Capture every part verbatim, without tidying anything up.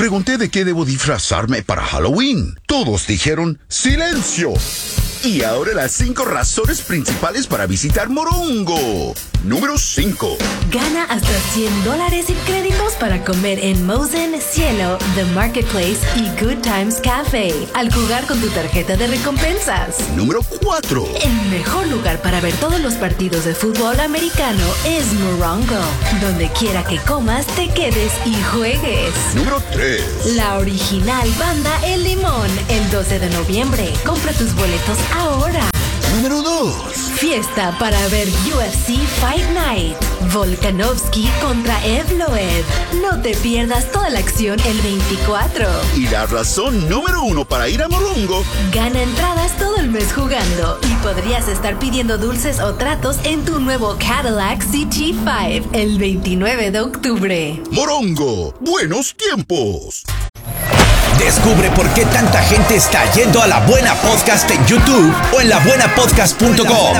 Pregunté de qué debo disfrazarme para Halloween. Todos dijeron ¡silencio! Y ahora las cinco razones principales para visitar Morongo. Número cinco. Gana hasta cien dólares en créditos para comer en Mosen, Cielo, The Marketplace y Good Times Cafe al jugar con tu tarjeta de recompensas. Número cuatro. El mejor lugar para ver todos los partidos de fútbol americano es Morongo. Donde quiera que comas, te quedes y juegues. Número tres. La original banda El Limón, el doce de noviembre. Compra tus boletos ahora. Número dos. Fiesta para ver U F C Fight Night. Volkanovski contra Evloev. No te pierdas toda la acción el veinticuatro. Y la razón número uno para ir a Morongo. Gana entradas todo el mes jugando y podrías estar pidiendo dulces o tratos en tu nuevo Cadillac C T cinco el veintinueve de octubre. Morongo, buenos tiempos. Descubre por qué tanta gente está yendo a La Buena Podcast en YouTube o en la buena podcast punto com.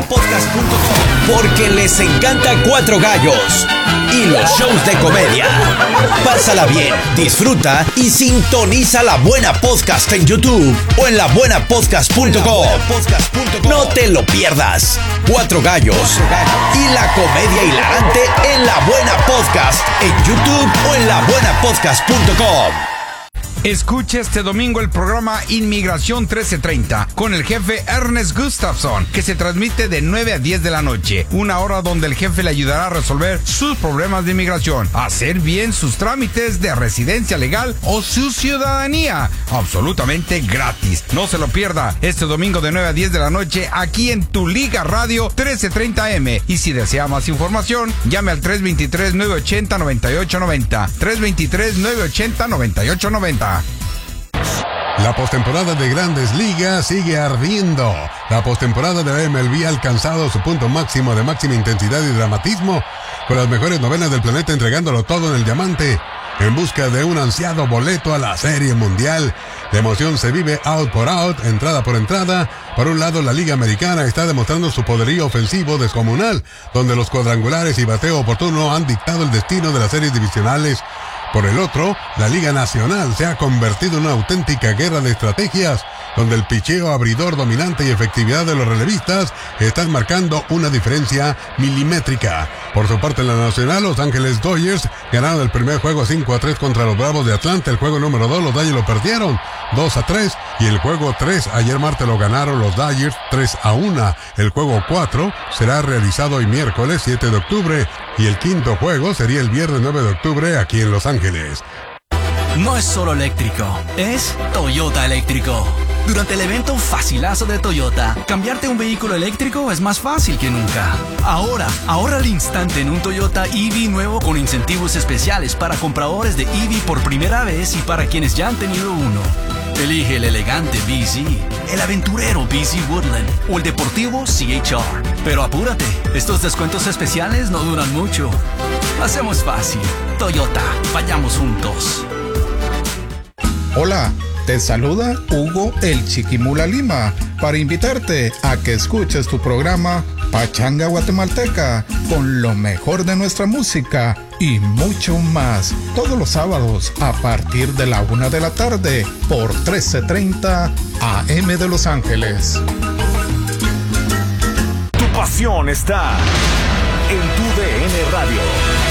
Porque les encanta Cuatro Gallos y los shows de comedia. Pásala bien, disfruta y sintoniza La Buena Podcast en YouTube o en la buena podcast punto com. No te lo pierdas. Cuatro Gallos y la comedia hilarante en La Buena Podcast en YouTube o en la buena podcast punto com. Escucha este domingo el programa Inmigración trece treinta con el jefe Ernest Gustafson, que se transmite de nueve a diez de la noche, una hora donde el jefe le ayudará a resolver sus problemas de inmigración, hacer bien sus trámites de residencia legal o su ciudadanía, absolutamente gratis. No se lo pierda este domingo de nueve a diez de la noche aquí en Tu Liga Radio trece treinta eme. Y si desea más información, llame al tres dos tres, nueve ocho cero, nueve ocho nueve cero, tres dos tres, nueve ocho cero, nueve ocho nueve cero. La postemporada de Grandes Ligas sigue ardiendo. La postemporada de M L B ha alcanzado su punto máximo de máxima intensidad y dramatismo, con las mejores novenas del planeta entregándolo todo en el diamante, en busca de un ansiado boleto a la Serie Mundial. La emoción se vive out por out, entrada por entrada. Por un lado, la Liga Americana está demostrando su poderío ofensivo descomunal, donde los cuadrangulares y bateo oportuno han dictado el destino de las series divisionales. Por el otro, la Liga Nacional se ha convertido en una auténtica guerra de estrategias, donde el picheo abridor dominante y efectividad de los relevistas están marcando una diferencia milimétrica. Por su parte, en la Nacional, Los Ángeles Dodgers ganaron el primer juego cinco a tres contra los Bravos de Atlanta. El juego número dos, los Dodgers lo perdieron dos a tres. Y el juego tres, ayer martes lo ganaron los Dodgers tres a uno. El juego cuatro será realizado hoy miércoles siete de octubre. Y el quinto juego sería el viernes nueve de octubre aquí en Los Ángeles. No es solo eléctrico, es Toyota eléctrico. Durante el evento Facilazo de Toyota, cambiarte un vehículo eléctrico es más fácil que nunca. Ahora, ahorra al instante en un Toyota E V nuevo con incentivos especiales para compradores de E V por primera vez y para quienes ya han tenido uno. Elige el elegante B Z, el aventurero B Z Woodland o el deportivo C H R. Pero apúrate, estos descuentos especiales no duran mucho. Hacemos fácil. Toyota, vayamos juntos. Hola, te saluda Hugo el Chiquimula Lima para invitarte a que escuches tu programa Pachanga Guatemalteca con lo mejor de nuestra música y mucho más todos los sábados a partir de la una de la tarde por trece treinta A M de Los Ángeles. Tu pasión está en tu D N Radio.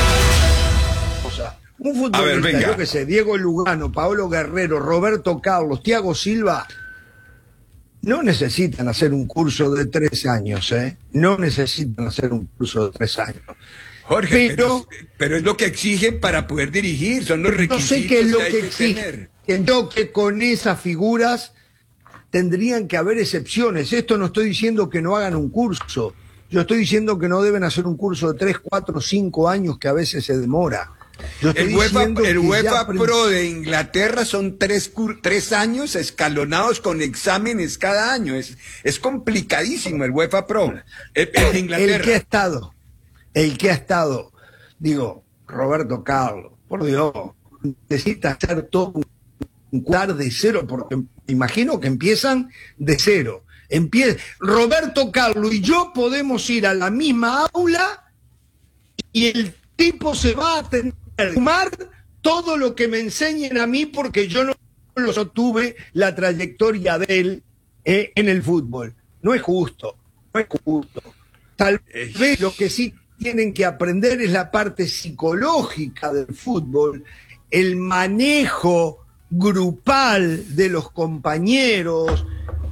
Un futbolista, ver, yo que sé, Diego Lugano, Paolo Guerrero, Roberto Carlos, Thiago Silva, no necesitan hacer un curso de tres años, ¿eh? No necesitan hacer un curso de tres años. Jorge, pero, pero, pero es lo que exigen para poder dirigir, son los requisitos. No sé qué es lo que, que exigen. Entiendo que con esas figuras tendrían que haber excepciones. Esto no estoy diciendo que no hagan un curso. Yo estoy diciendo que no deben hacer un curso de tres, cuatro, cinco años que a veces se demora. Yo estoy el UEFA, el UEFA ya... Pro de Inglaterra son tres, tres años escalonados con exámenes cada año. Es, es complicadísimo el UEFA Pro. El, el de Inglaterra. El que ha estado, el que ha estado, digo, Roberto Carlos, por Dios, necesita hacer todo un cuadro de cero, porque imagino que empiezan de cero. Empie... Roberto Carlos y yo podemos ir a la misma aula y el tipo se va a tener que fumar todo lo que me enseñen a mí porque yo no lo tuve la trayectoria de él eh, en el fútbol. No es justo, no es justo. Tal vez lo que sí tienen que aprender es la parte psicológica del fútbol, el manejo grupal de los compañeros,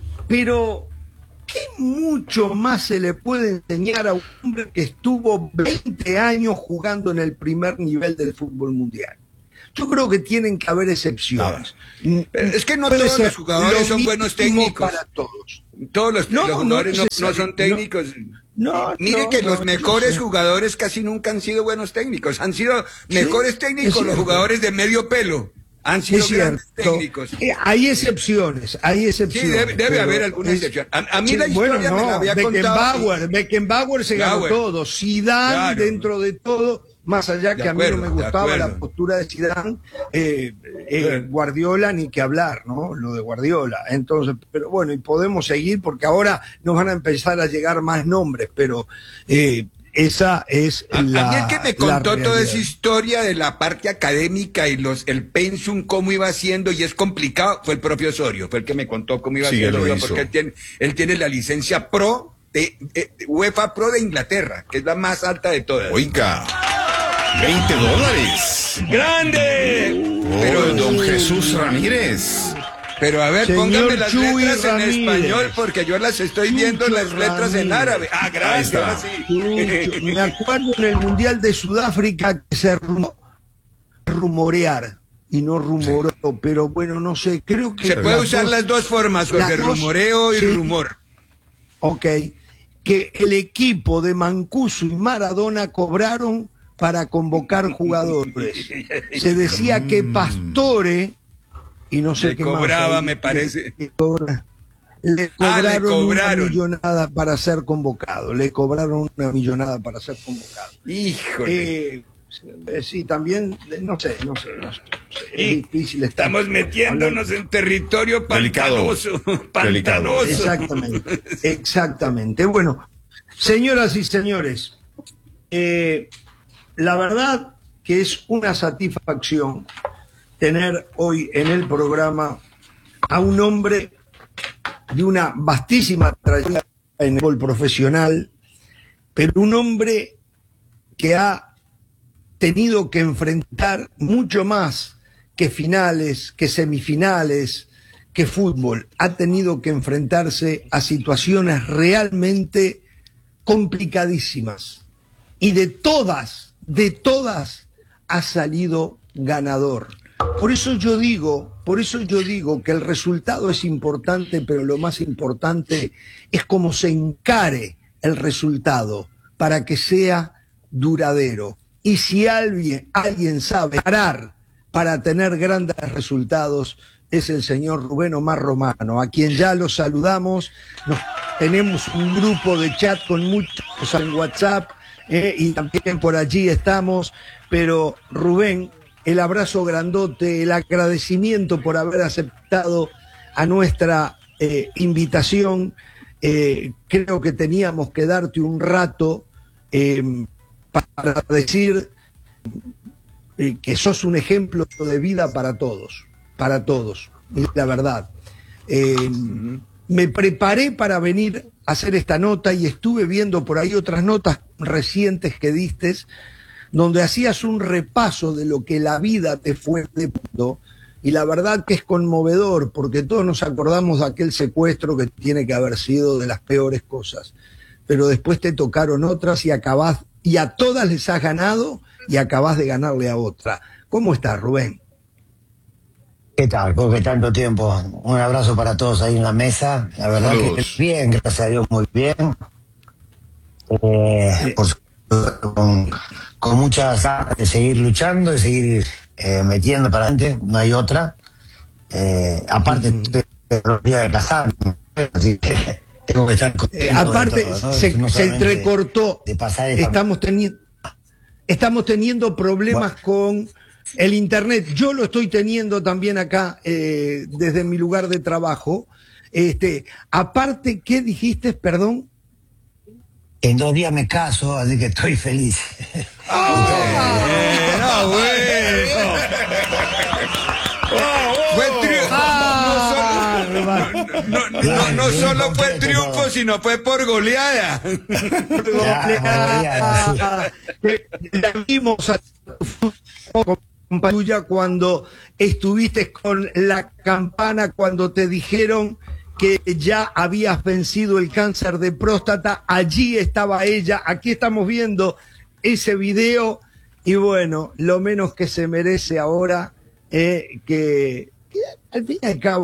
pero ¿qué mucho más se le puede enseñar a un hombre que estuvo veinte años jugando en el primer nivel del fútbol mundial? Yo creo que tienen que haber excepciones. No. Es que no todos los jugadores son buenos técnicos. Para todos. Todos los, no, los jugadores no, no, no son técnicos. No, Mire no, que no, los mejores no, jugadores casi nunca han sido buenos técnicos. Han sido mejores sí, técnicos los jugadores de medio pelo. Han sido es grandes cierto. técnicos. Eh, hay excepciones, hay excepciones. Sí, debe, debe pero haber alguna es, excepción. A, a mí sí, la historia bueno, no, me la había Beckenbauer, contado. Beckenbauer se ganó Bauer. todo. Zidane, Claro. dentro de todo, más allá que De a mí no acuerdo, me de gustaba acuerdo. la postura de Zidane, eh, eh, Guardiola ni que hablar, ¿no? Lo de Guardiola. Entonces, pero bueno, y podemos seguir porque ahora nos van a empezar a llegar más nombres, pero eh, esa es A, la a mí el que me la contó toda realidad. esa historia de la parte académica y los el pensum, cómo iba haciendo, y es complicado, fue el propio Osorio, fue el que me contó cómo iba Sí, haciendo, él lo hizo. porque él tiene, él tiene la licencia Pro, de, de- de UEFA Pro de Inglaterra, que es la más alta de todas. Oiga, veinte dólares. ¡Grande! Pero Pero, don Jesús Ramírez. pero a ver, Señor póngame las Chuy letras Ramírez. en español, porque yo las estoy viendo Chucho las letras en Ramírez. árabe. Ah, Ahí gracias, está. ahora sí. Chucho, me acuerdo en el Mundial de Sudáfrica que se rumo- rumorear y no rumoró, pero bueno, no sé, creo que Se puede las usar dos- las dos formas, Jorge, las dos- rumoreo y sí. rumor. Ok, que el equipo de Mancuso y Maradona cobraron para convocar jugadores. Se decía que Pastore, y no sé Le qué más, cobraba, ahí, me parece. le cobra- le Ah, le cobraron cobraron. una millonada para ser convocado. Le cobraron una millonada para ser convocado. Híjole. Eh, eh, sí, también, eh, no sé, no sé, no sé. no sé, Y Es difícil estar estamos metiéndonos en territorio Delicado. pantanoso. Delicado. Pantanoso. Exactamente, exactamente. Bueno, señoras y señores, eh, la verdad que es una satisfacción tener hoy en el programa a un hombre de una vastísima trayectoria en el fútbol profesional, pero un hombre que ha tenido que enfrentar mucho más que finales, que semifinales, que fútbol. Ha tenido que enfrentarse a situaciones realmente complicadísimas. Y de todas, de todas, ha salido ganador. Por eso yo digo, por eso yo digo que el resultado es importante, pero lo más importante es cómo se encare el resultado para que sea duradero. Y si alguien, alguien sabe parar para tener grandes resultados, es el señor Rubén Omar Romano, a quien ya lo saludamos. Nos, tenemos un grupo de chat con muchos en WhatsApp, eh, y también por allí estamos. Pero Rubén, el abrazo grandote, el agradecimiento por haber aceptado a nuestra eh, invitación. Eh, creo que teníamos que darte un rato eh, para decir eh, que sos un ejemplo de vida para todos, para todos, la verdad. Eh, me preparé para venir a hacer esta nota y estuve viendo por ahí otras notas recientes que distes, donde hacías un repaso de lo que la vida te fue dando, y la verdad que es conmovedor, porque todos nos acordamos de aquel secuestro que tiene que haber sido de las peores cosas, pero después te tocaron otras y acabás, y a todas les has ganado y acabás de ganarle a otra. ¿Cómo estás, Rubén? ¿Qué tal? ¿Por qué tanto tiempo? Un abrazo para todos ahí en la mesa. La verdad Saludos. que bien, gracias a Dios, muy bien. Eh, por supuesto, con, con muchas ganas de seguir luchando, de seguir eh, metiendo para adelante, no hay otra. Eh, aparte, estoy los días de casarme, así que tengo que estar contento Eh, de aparte, todo, ¿no? se, No se solamente entrecortó. de pasar esta- Estamos teniendo, estamos teniendo problemas con el internet. Yo lo estoy teniendo también acá, eh, desde mi lugar de trabajo. Este, aparte, ¿qué dijiste? Perdón. En dos días me caso, así que estoy feliz. Ah, bueno, bueno. no, no, no, no solo fue triunfo, sino fue por goleada. goleada. La vimos a tuya cuando estuviste con la campana, cuando te dijeron que ya habías vencido el cáncer de próstata. Allí estaba ella. Aquí estamos viendo ese video. Y bueno, lo menos que se merece ahora eh, que, que al fin y al cabo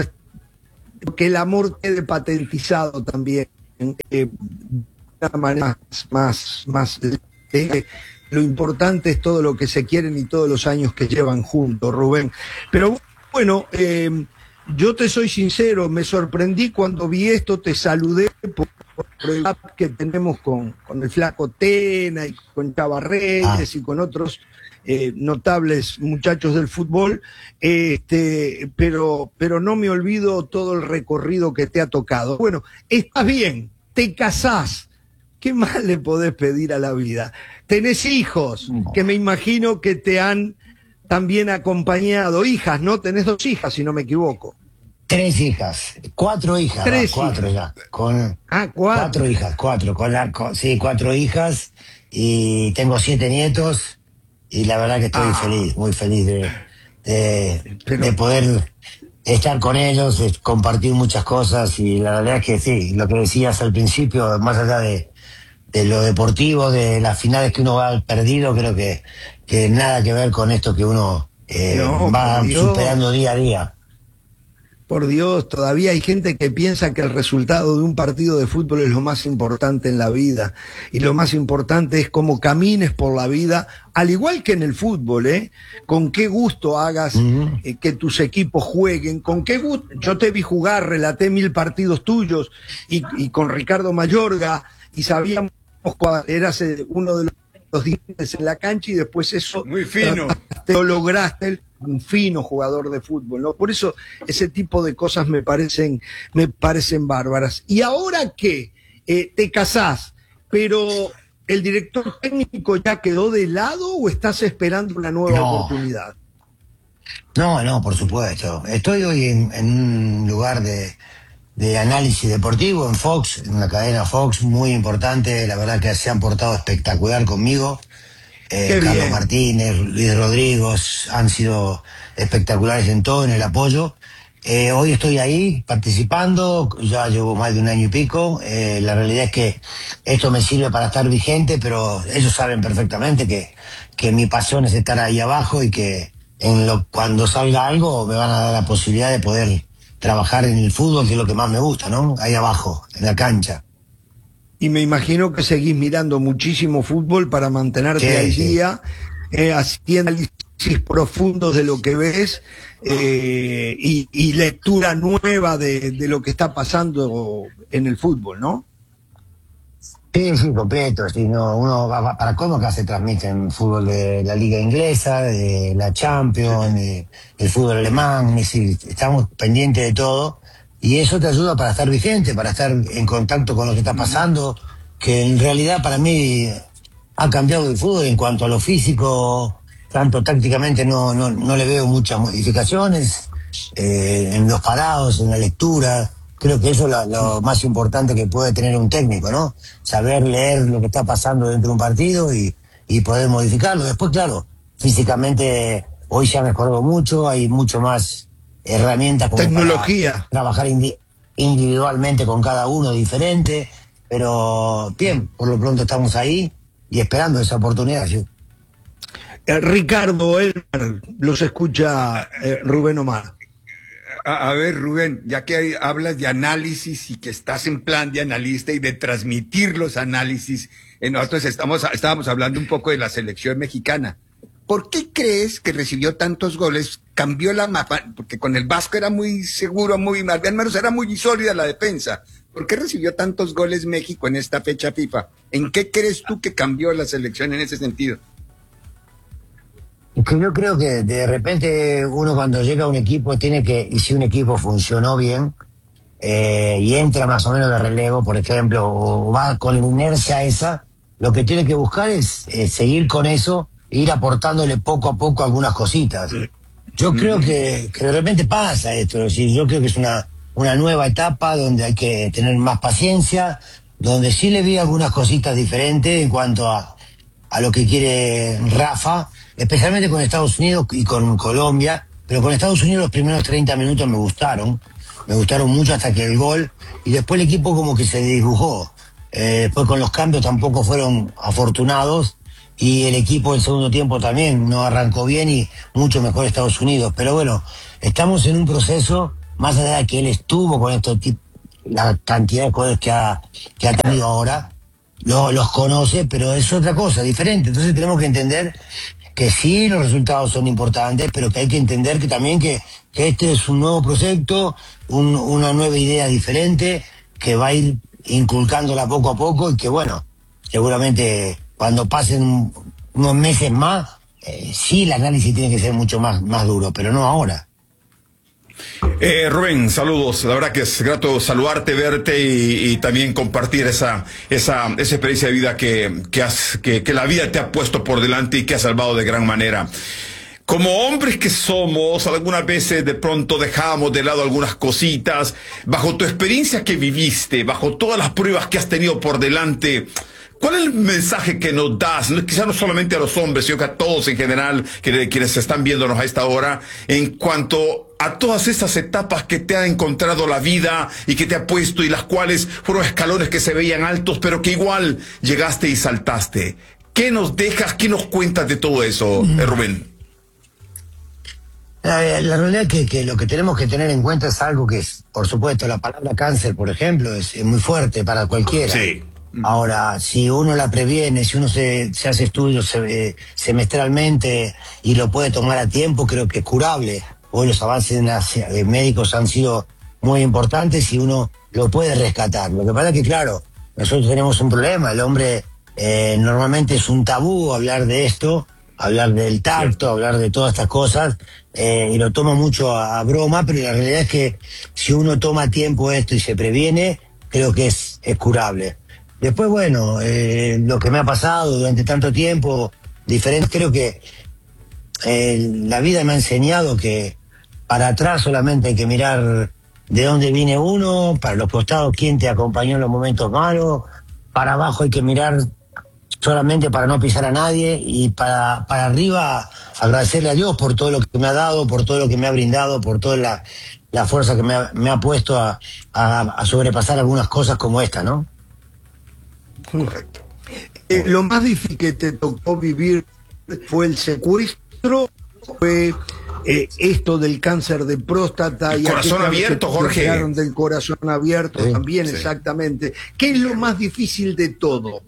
que el amor quede patentizado también eh, de una manera más, más, más eh, lo importante es todo lo que se quieren y todos los años que llevan juntos, Rubén. Pero bueno, eh, yo te soy sincero, me sorprendí cuando vi esto, te saludé por, por el app que tenemos con, con el Flaco Tena y con Chava Reyes ah. y con otros eh, notables muchachos del fútbol, este, pero, pero no me olvido todo el recorrido que te ha tocado. Bueno, estás bien, te casás. ¿Qué más le podés pedir a la vida? Tenés hijos, no. que me imagino que te han también acompañado. Hijas, ¿no? Tenés dos hijas, si no me equivoco. Tres hijas, cuatro hijas, Tres no, cuatro hijas. ya. Con, ah, cuatro. Cuatro hijas, cuatro, con la, con, sí, cuatro hijas y tengo siete nietos y la verdad que estoy ah. feliz, muy feliz de, de, Pero... de poder estar con ellos, de compartir muchas cosas y la verdad es que sí, lo que decías al principio, más allá de de lo deportivo, de las finales que uno va perdido, creo que, que nada que ver con esto que uno eh, no, va superando día a día. Por Dios, todavía hay gente que piensa que el resultado de un partido de fútbol es lo más importante en la vida. Y lo más importante es cómo camines por la vida, al igual que en el fútbol, ¿eh? Con qué gusto hagas uh-huh. eh, que tus equipos jueguen, con qué gusto. Yo te vi jugar, relaté mil partidos tuyos y, y con Ricardo Mayorga y sabíamos eras uno de los dientes en la cancha y después eso muy fino te lo lograste, un fino jugador de fútbol, ¿no? Por eso ese tipo de cosas me parecen me parecen bárbaras. Y ahora que eh, te casás, pero ¿el director técnico ya quedó de lado o estás esperando una nueva no. oportunidad? No, no, por supuesto. Estoy hoy en, en un lugar de de análisis deportivo en Fox, en una cadena Fox muy importante, la verdad que se han portado espectacular conmigo. Eh, Carlos Martínez, Luis Rodríguez han sido espectaculares en todo, en el apoyo. Eh, hoy estoy ahí participando, ya llevo más de un año y pico. Eh, la realidad es que esto me sirve para estar vigente, pero ellos saben perfectamente que, que mi pasión es estar ahí abajo y que en lo, cuando salga algo me van a dar la posibilidad de poder trabajar en el fútbol, que es lo que más me gusta, ¿no? Ahí abajo, en la cancha. Y me imagino que seguís mirando muchísimo fútbol para mantenerte sí, al día, sí. eh, haciendo análisis profundos de lo que ves eh, y, y lectura nueva de, de lo que está pasando en el fútbol, ¿no? Sí, sí, completo. Sí, no, uno va, para cómo acá se transmiten fútbol de la liga inglesa, de la Champions, de, del fútbol alemán, es decir, estamos pendientes de todo y eso te ayuda para estar vigente, para estar en contacto con lo que está pasando, que en realidad para mí ha cambiado el fútbol en cuanto a lo físico, tanto tácticamente no, no, no le veo muchas modificaciones, eh, en los parados, en la lectura. Creo que eso es lo, lo más importante que puede tener un técnico, ¿no? Saber leer lo que está pasando dentro de un partido y, y poder modificarlo. Después, claro, físicamente hoy se ha mejorado mucho, hay mucho más herramientas como tecnología para trabajar indi- individualmente con cada uno diferente, pero bien, por lo pronto estamos ahí y esperando esa oportunidad, ¿sí? Eh, Ricardo, Elmer, los escucha eh, Rubén Omar. A, a ver, Rubén, ya que hay, hablas de análisis y que estás en plan de analista y de transmitir los análisis, eh, nosotros estamos, estábamos hablando un poco de la selección mexicana. ¿Por qué crees que recibió tantos goles? Cambió la mapa, porque con el Vasco era muy seguro, muy mal, al menos era muy sólida la defensa. ¿Por qué recibió tantos goles México en esta fecha FIFA? ¿En qué crees tú que cambió la selección en ese sentido? Es que yo creo que de repente uno cuando llega a un equipo tiene que, y si un equipo funcionó bien, eh, y entra más o menos de relevo, por ejemplo, o va con la inercia esa, lo que tiene que buscar es, es seguir con eso e ir aportándole poco a poco algunas cositas. Yo creo que, que de repente pasa esto, es decir, yo creo que es una, una nueva etapa donde hay que tener más paciencia, donde sí le vi algunas cositas diferentes en cuanto a, a lo que quiere Rafa, especialmente con Estados Unidos y con Colombia, pero con Estados Unidos los primeros treinta minutos me gustaron, me gustaron mucho hasta que el gol, y después el equipo como que se dibujó. Eh, después con los cambios tampoco fueron afortunados, y el equipo del segundo tiempo también no arrancó bien y mucho mejor Estados Unidos. Pero bueno, estamos en un proceso, más allá de que él estuvo con estos tipos, la cantidad de cosas que ha, que ha tenido ahora, lo, los conoce, pero es otra cosa, diferente. Entonces tenemos que entender que sí, los resultados son importantes, pero que hay que entender que también que, que este es un nuevo proyecto, un, una nueva idea diferente, que va a ir inculcándola poco a poco y que bueno, seguramente cuando pasen unos meses más, eh, sí el análisis tiene que ser mucho más, más duro, pero no ahora. Eh, Rubén, saludos. La verdad que es grato saludarte, verte y, y también compartir esa, esa, esa experiencia de vida que, que, has, que, que la vida te ha puesto por delante y que ha salvado de gran manera. Como hombres que somos, algunas veces de pronto dejamos de lado algunas cositas. Bajo tu experiencia que viviste, bajo todas las pruebas que has tenido por delante, ¿cuál es el mensaje que nos das? Quizás no solamente a los hombres, sino que a todos en general, que, quienes están viéndonos a esta hora, en cuanto a todas esas etapas que te ha encontrado la vida y que te ha puesto, y las cuales fueron escalones que se veían altos, pero que igual llegaste y saltaste. ¿Qué nos dejas, qué nos cuentas de todo eso, mm. Rubén? La, la realidad es que, que lo que tenemos que tener en cuenta es algo que es, por supuesto, la palabra cáncer, por ejemplo, es, es muy fuerte para cualquiera. Sí. Ahora, si uno la previene, si uno se, se hace estudios se, semestralmente y lo puede tomar a tiempo, creo que es curable. Hoy los avances en la, de médicos han sido muy importantes y uno lo puede rescatar. Lo que pasa es que, claro, nosotros tenemos un problema. El hombre eh, normalmente es un tabú hablar de esto, hablar del tacto, hablar de todas estas cosas, eh, y lo toma mucho a, a broma, pero la realidad es que si uno toma a tiempo esto y se previene, creo que es, es curable. Después, bueno, eh, lo que me ha pasado durante tanto tiempo, diferente, creo que eh, la vida me ha enseñado que para atrás solamente hay que mirar de dónde viene uno, para los costados quién te acompañó en los momentos malos, para abajo hay que mirar solamente para no pisar a nadie, y para, para arriba agradecerle a Dios por todo lo que me ha dado, por todo lo que me ha brindado, por toda la, la fuerza que me ha, me ha puesto a, a, a sobrepasar algunas cosas como esta, ¿no? Correcto. Eh, lo más difícil que te tocó vivir fue el secuestro, fue eh, esto del cáncer de próstata. El y corazón abierto, Jorge. Del corazón abierto sí, también, sí. Exactamente. ¿Qué es lo más difícil de todo?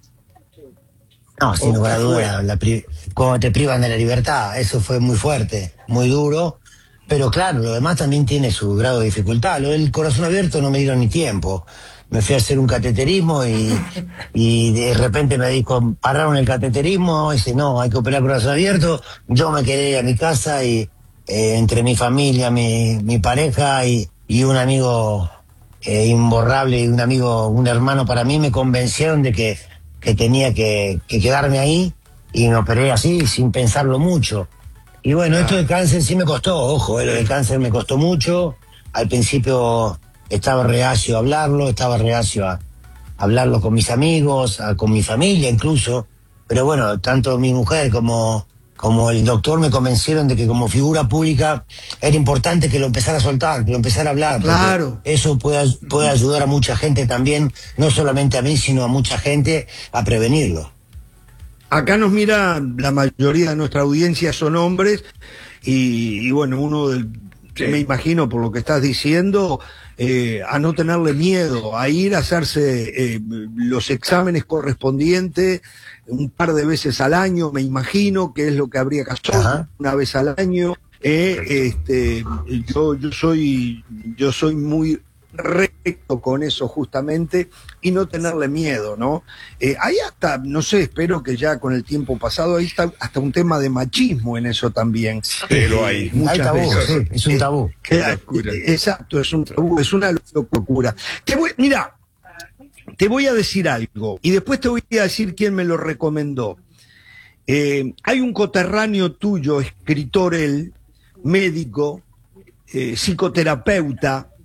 No, sin lugar a dudas, la pri- cuando te privan de la libertad, eso fue muy fuerte, muy duro, pero claro, lo demás también tiene su grado de dificultad. Lo del corazón abierto no me dieron ni tiempo. Me fui a hacer un cateterismo y, y de repente me dijo, pararon el cateterismo, y dice, no, hay que operar corazón abierto. Yo me quedé ir a mi casa y eh, entre mi familia, mi, mi pareja y, y un amigo eh, imborrable, y un amigo, un hermano para mí, me convencieron de que, que tenía que, que quedarme ahí, y me operé así, sin pensarlo mucho. Y bueno, esto del cáncer sí me costó, ojo, eh, lo del cáncer me costó mucho. Al principio estaba reacio a hablarlo, estaba reacio a hablarlo con mis amigos, a, con mi familia incluso, pero bueno, tanto mi mujer como, como el doctor me convencieron de que como figura pública era importante que lo empezara a soltar, que lo empezara a hablar. Claro. Eso puede, puede ayudar a mucha gente también, no solamente a mí, sino a mucha gente a prevenirlo. Acá nos mira, la mayoría de nuestra audiencia son hombres, y, y bueno, uno del, sí. me imagino por lo que estás diciendo, eh, a no tenerle miedo, a ir a hacerse eh, los exámenes correspondientes un par de veces al año, me imagino que es lo que habría que hacer. Ajá. Una vez al año. Eh, este, yo, yo soy, yo soy muy recto con eso justamente, y no tenerle miedo, ¿no? Eh, hay hasta, no sé, espero que ya con el tiempo pasado, hay hasta, hasta un tema de machismo en eso también. Pero hay muchas hay tabú, veces. Sí, es un tabú. Eh, eh, exacto, es un tabú, es una locura. Te voy, mira, te voy a decir algo, y después te voy a decir quién me lo recomendó. Eh, hay un coterráneo tuyo, escritor él, médico, eh, psicoterapeuta,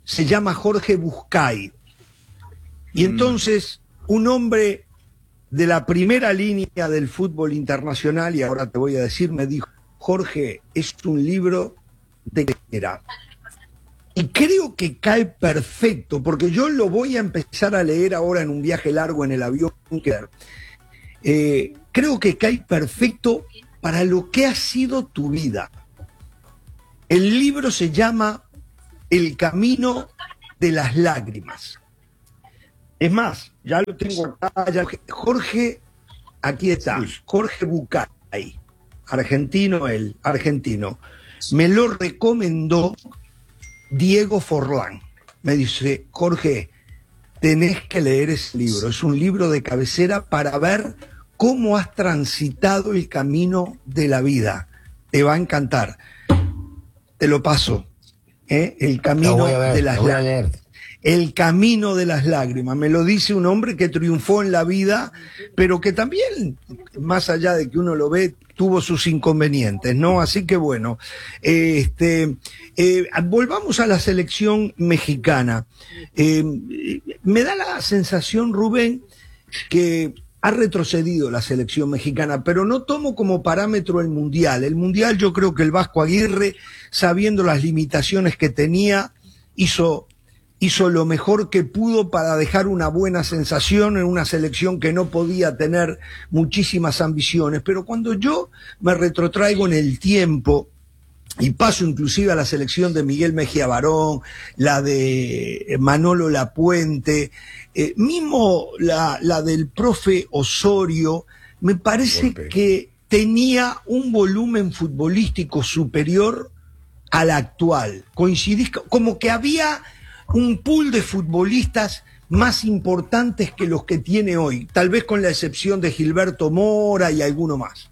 se llama Jorge Buscay. Y entonces, un hombre de la primera línea del fútbol internacional, y ahora te voy a decir, me dijo, Jorge, es un libro de guerra. Y creo que cae perfecto, porque yo lo voy a empezar a leer ahora en un viaje largo en el avión. Eh, creo que cae perfecto para lo que ha sido tu vida. El libro se llama El Camino de las Lágrimas. Es más, ya lo tengo acá. Ya, Jorge, aquí está, Jorge Bucay, argentino, él, argentino. Me lo recomendó Diego Forlán. Me dice, Jorge, tenés que leer ese libro. Es un libro de cabecera para ver cómo has transitado el camino de la vida. Te va a encantar. Te lo paso. ¿eh? El camino ver, de las lágrimas. El camino de las lágrimas. Me lo dice un hombre que triunfó en la vida, pero que también, más allá de que uno lo ve, tuvo sus inconvenientes, ¿no? Así que bueno, eh, este, eh, volvamos a la selección mexicana. Eh, me da la sensación, Rubén, que ha retrocedido la selección mexicana, pero no tomo como parámetro el Mundial. El Mundial, yo creo que el Vasco Aguirre, sabiendo las limitaciones que tenía, hizo... hizo lo mejor que pudo para dejar una buena sensación en una selección que no podía tener muchísimas ambiciones. Pero cuando yo me retrotraigo en el tiempo y paso inclusive a la selección de Miguel Mejía Barón, la de Manolo Lapuente, eh, mismo la, la del profe Osorio, me parece Golpe. que tenía un volumen futbolístico superior al actual. Coincidís, como que había un pool de futbolistas más importantes que los que tiene hoy, tal vez con la excepción de Gilberto Mora y alguno más.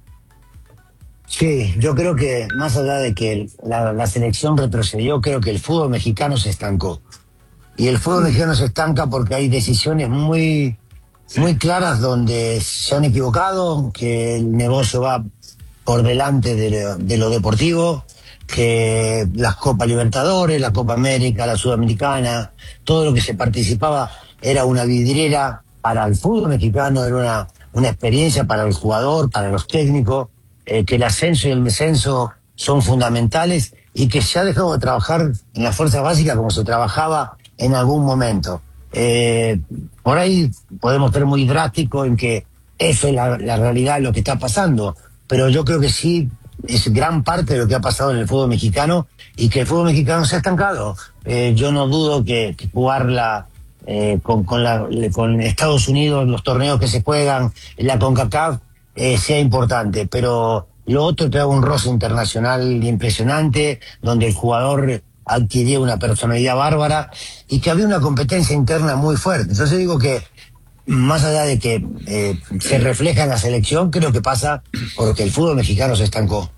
Sí, yo creo que más allá de que la, la selección retrocedió, creo que el fútbol mexicano se estancó. Y el fútbol mexicano se estanca porque hay decisiones muy, muy claras donde se han equivocado, que el negocio va por delante de lo, de lo deportivo, que las Copas Libertadores, la Copa América, la Sudamericana, todo lo que se participaba era una vidriera para el fútbol mexicano, era una, una experiencia para el jugador, para los técnicos, eh, que el ascenso y el descenso son fundamentales y que se ha dejado de trabajar en las fuerzas básicas como se trabajaba en algún momento. Eh, por ahí podemos ser muy drásticos en que eso es la, la realidad, lo que está pasando, pero yo creo que sí es gran parte de lo que ha pasado en el fútbol mexicano y que el fútbol mexicano se ha estancado. Eh, yo no dudo que, que jugarla eh, con, con, la, con Estados Unidos, los torneos que se juegan, la CONCACAF, eh, sea importante, pero lo otro te da un roce internacional impresionante, donde el jugador adquiría una personalidad bárbara y que había una competencia interna muy fuerte. Entonces digo que más allá de que eh, se refleja en la selección, creo que pasa porque el fútbol mexicano se estancó.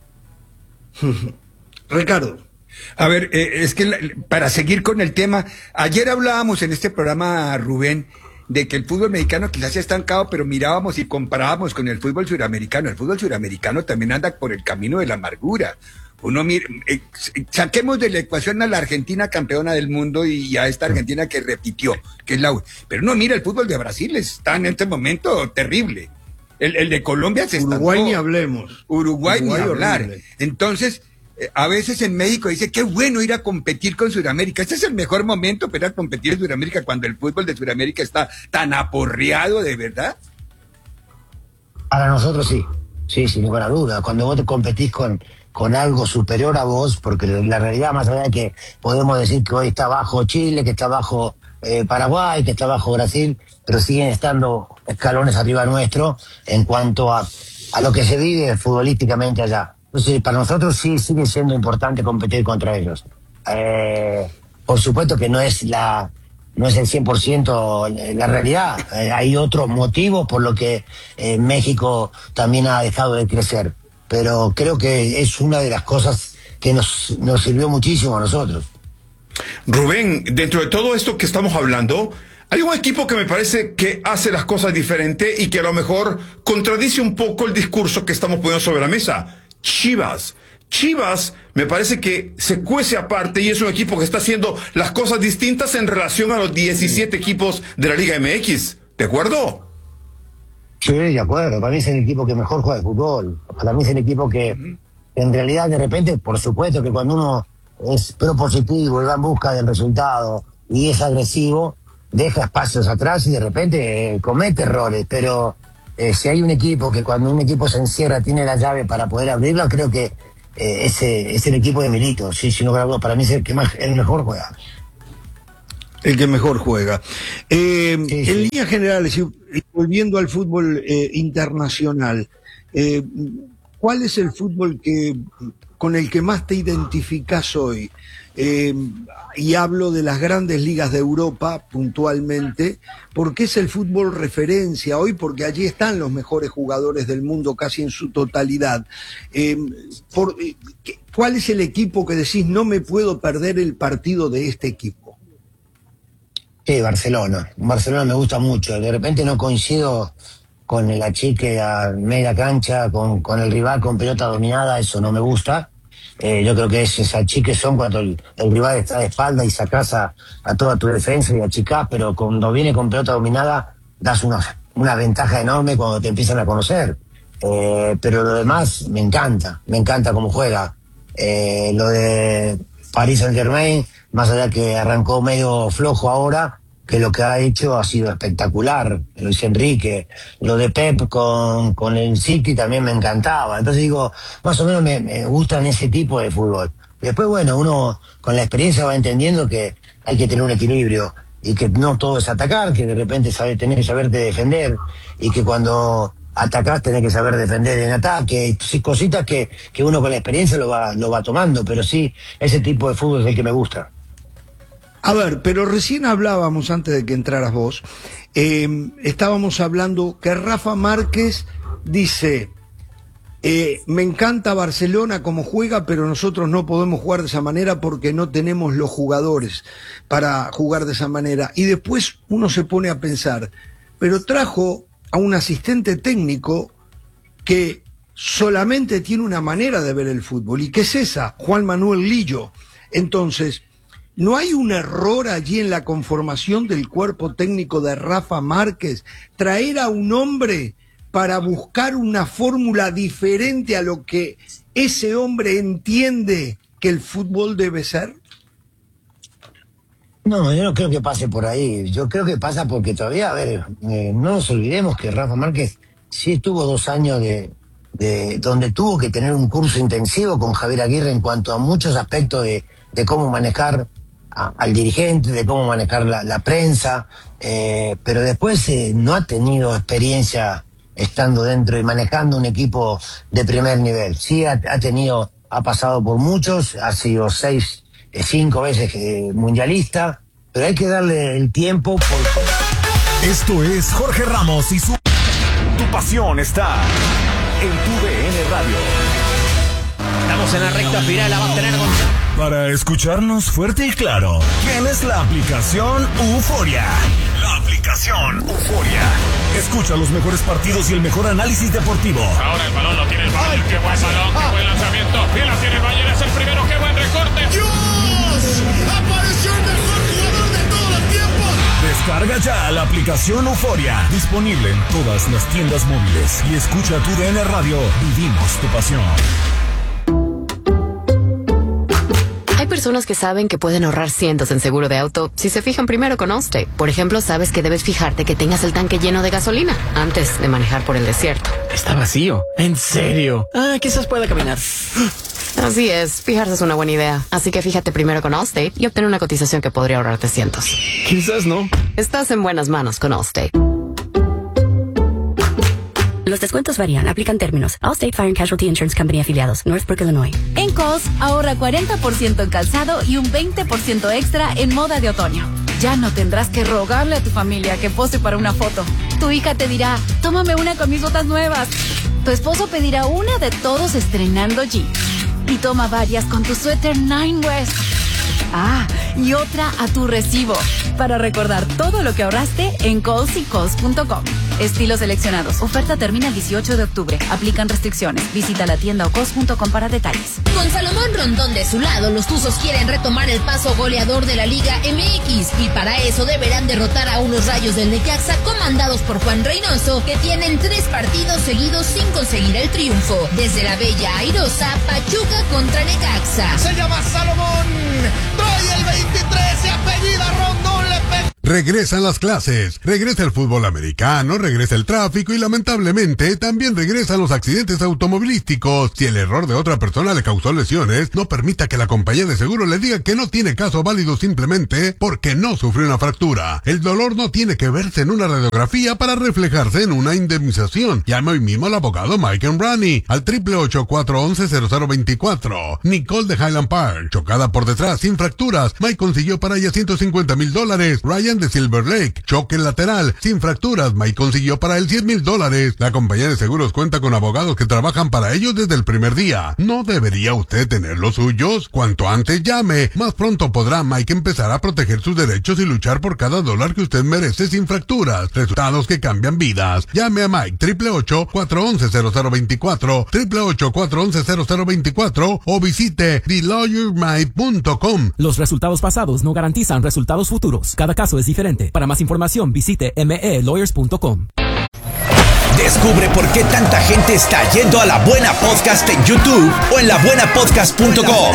Ricardo. A ver, eh, es que la, para seguir con el tema, ayer hablábamos en este programa, Rubén, de que el fútbol mexicano quizás se ha estancado, pero mirábamos y comparábamos con el fútbol suramericano. El fútbol suramericano también anda por el camino de la amargura. Uno mira, eh, saquemos de la ecuación a la Argentina campeona del mundo y a esta Argentina que repitió, que es la... Pero no, mira, el fútbol de Brasil está en este momento terrible. El, el de Colombia se está... Uruguay ni hablemos. Uruguay, Uruguay ni hablar. Horrible. Entonces, eh, a veces en México dice, qué bueno ir a competir con Sudamérica. Este es el mejor momento para ir a competir en Sudamérica cuando el fútbol de Sudamérica está tan aporreado, de verdad. Para nosotros sí, sí, sin ninguna duda. Cuando vos te competís con... con algo superior a vos, porque la realidad, más allá de que podemos decir que hoy está bajo Chile, que está bajo eh, Paraguay, que está bajo Brasil, pero siguen estando escalones arriba nuestro en cuanto a, a lo que se vive futbolísticamente allá. Entonces, para nosotros sí sigue siendo importante competir contra ellos. Eh, por supuesto que no es la no es el cien por ciento la realidad. Eh, hay otros motivos por lo que eh, México también ha dejado de crecer. Pero creo que es una de las cosas que nos, nos sirvió muchísimo a nosotros. Rubén, dentro de todo esto que estamos hablando, hay un equipo que me parece que hace las cosas diferente y que a lo mejor contradice un poco el discurso que estamos poniendo sobre la mesa. Chivas. Chivas me parece que se cuece aparte y es un equipo que está haciendo las cosas distintas en relación a los diecisiete equipos de la Liga M X. ¿De acuerdo? Sí, de acuerdo. Para mí es el equipo que mejor juega de fútbol. Para mí es el equipo que, uh-huh. en realidad, de repente, por supuesto que cuando uno es propositivo y va en busca del resultado y es agresivo, deja espacios atrás y de repente eh, comete errores. Pero eh, si hay un equipo que cuando un equipo se encierra tiene la llave para poder abrirla, creo que eh, ese es el equipo de Milito. Sí, si no, para mí es el que más, el mejor juega. El que mejor juega. Eh, sí, sí. En líneas generales, y volviendo al fútbol eh, internacional, eh, ¿cuál es el fútbol que con el que más te identificás hoy? Eh, y hablo de las grandes ligas de Europa puntualmente, porque es el fútbol referencia hoy, porque allí están los mejores jugadores del mundo casi en su totalidad. Eh, por, ¿Cuál es el equipo que decís, no me puedo perder el partido de este equipo? Sí, Barcelona. Barcelona me gusta mucho. De repente no coincido con el achique a media cancha, con, con el rival con pelota dominada, eso no me gusta. Eh, yo creo que esos achiques son cuando el, el rival está de espalda y sacás a, a toda tu defensa y achicás, pero cuando viene con pelota dominada das una, una ventaja enorme cuando te empiezan a conocer. Eh, pero lo demás me encanta, me encanta cómo juega. Eh, lo de Paris Saint-Germain, más allá que arrancó medio flojo ahora, que lo que ha hecho ha sido espectacular. Luis Enrique, lo de Pep con, con el City también me encantaba. Entonces digo, más o menos me, me gustan ese tipo de fútbol. Después, bueno, uno con la experiencia va entendiendo que hay que tener un equilibrio y que no todo es atacar, que de repente sabe, tenés que saberte defender y que cuando atacás tenés que saber defender en ataque. Sí, cositas que, que uno con la experiencia lo va, lo va tomando, pero sí, ese tipo de fútbol es el que me gusta. A ver, pero recién hablábamos, antes de que entraras vos, eh, estábamos hablando que Rafa Márquez dice, eh, me encanta Barcelona como juega, pero nosotros no podemos jugar de esa manera porque no tenemos los jugadores para jugar de esa manera. Y después uno se pone a pensar, pero trajo a un asistente técnico que solamente tiene una manera de ver el fútbol, y que es esa, Juan Manuel Lillo. Entonces, ¿no hay un error allí en la conformación del cuerpo técnico de Rafa Márquez? Traer a un hombre para buscar una fórmula diferente a lo que ese hombre entiende que el fútbol debe ser. No, yo no creo que pase por ahí. Yo creo que pasa porque todavía, a ver, eh, no nos olvidemos que Rafa Márquez sí estuvo dos años de, de donde tuvo que tener un curso intensivo con Javier Aguirre en cuanto a muchos aspectos de, de cómo manejar a, al dirigente, de cómo manejar la, la prensa, eh, pero después eh, no ha tenido experiencia estando dentro y manejando un equipo de primer nivel. Sí ha, ha tenido, ha pasado por muchos, ha sido seis, eh, cinco veces eh, mundialista, pero hay que darle el tiempo porque... Esto es Jorge Ramos y su... Tu pasión está en tu D N Radio. Estamos en la recta final, la va a tener con... Para escucharnos fuerte y claro, tienes la aplicación Euforia. La aplicación Euforia. Escucha los mejores partidos y el mejor análisis deportivo. Ahora el balón lo tiene el Bayern. ¡Qué buen balón! ¡Qué buen lanzamiento! ¡Bien la tiene el Bayern! ¡Es el primero! ¡Qué buen recorte! ¡Dios! ¡Apareció el mejor jugador de todos los tiempos! Descarga ya la aplicación Euforia. Disponible en todas las tiendas móviles. Y escucha tu D N Radio. Vivimos tu pasión. Hay personas que saben que pueden ahorrar cientos en seguro de auto si se fijan primero con Allstate. Por ejemplo, sabes que debes fijarte que tengas el tanque lleno de gasolina antes de manejar por el desierto. Está vacío. ¿En serio? Ah, quizás pueda caminar. Así es, fijarse es una buena idea. Así que fíjate primero con Allstate y obtén una cotización que podría ahorrarte cientos. Quizás no. Estás en buenas manos con Allstate. Los descuentos varían, aplican términos. Allstate Fire and Casualty Insurance Company afiliados, Northbrook, Illinois. En Kohl's, ahorra cuarenta por ciento en calzado y un veinte por ciento extra en moda de otoño. Ya no tendrás que rogarle a tu familia que pose para una foto. Tu hija te dirá, tómame una con mis botas nuevas. Tu esposo pedirá una de todos estrenando jeans. Y toma varias con tu suéter Nine West. Ah, y otra a tu recibo. Para recordar todo lo que ahorraste en Kohl's y Kohl's punto com. Estilos seleccionados. Oferta termina el dieciocho de octubre. Aplican restricciones. Visita la tienda o cos punto com para detalles. Con Salomón Rondón de su lado, los Tuzos quieren retomar el paso goleador de la Liga M X y para eso deberán derrotar a unos Rayos del Necaxa comandados por Juan Reynoso, que tienen tres partidos seguidos sin conseguir el triunfo. Desde la bella airosa, Pachuca contra Necaxa. Se llama Salomón, trae el veintitrés, se apellida Rondón, le pega. Regresan las clases, regresa el fútbol americano, regresa el tráfico y lamentablemente también regresan los accidentes automovilísticos. Si el error de otra persona le causó lesiones, no permita que la compañía de seguro le diga que no tiene caso válido simplemente porque no sufrió una fractura. El dolor no tiene que verse en una radiografía para reflejarse en una indemnización. Llame hoy mismo al abogado Mike Embrani al triple ocho, cuatro once, cero cero veinticuatro. Nicole de Highland Park, chocada por detrás sin fracturas. Mike consiguió para ella ciento cincuenta mil dólares. Ryan de Silver Lake, choque lateral, sin fracturas. Mike consiguió para él cien mil dólares. La compañía de seguros cuenta con abogados que trabajan para ellos desde el primer día. ¿No debería usted tener los suyos? Cuanto antes llame, más pronto podrá Mike empezar a proteger sus derechos y luchar por cada dólar que usted merece sin fracturas. Resultados que cambian vidas. Llame a Mike, triple ocho, cuatro once, cero cero veinticuatro, triple ocho, cuatro once, cero cero veinticuatro o visite the lawyer mike punto com. Los resultados pasados no garantizan resultados futuros. Cada caso es diferente. Para más información, visite m e lawyers punto com. Descubre por qué tanta gente está yendo a La Buena Podcast en YouTube o en la buena podcast punto com.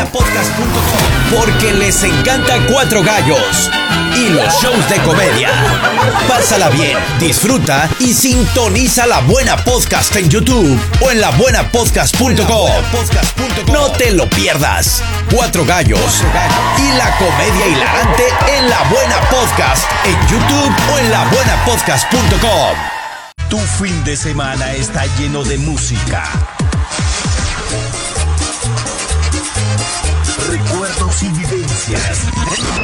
Porque les encanta Cuatro Gallos y los shows de comedia. Pásala bien, disfruta y sintoniza La Buena Podcast en YouTube o en la buena podcast punto com. No te lo pierdas. Cuatro Gallos y la comedia hilarante en La Buena Podcast en YouTube o en la buena podcast punto com. Tu fin de semana está lleno de música, recuerdos y vivencias.